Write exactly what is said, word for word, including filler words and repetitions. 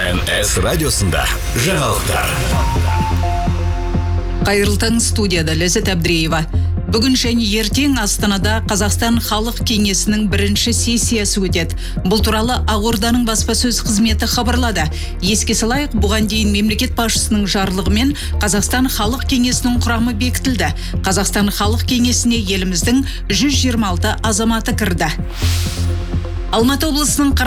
эн эс радиосында жаңалықтар. Қайырлы таң, студияда Ләззат Әбдіреева. Бүгін және ертең Астанада Қазақстан халық кеңесінің бірінші сессиясы өтеді. Бұл туралы Ақорданың баспасөз қызметі хабарлады. Еске салайық, бұған дейін мемлекет басшысының жарлығымен Қазақстан халық кеңесінің құрамы бекітілді. Қазақстан халық кеңесіне еліміздің жүз жиырма алты азаматы кірді. Алматы облысының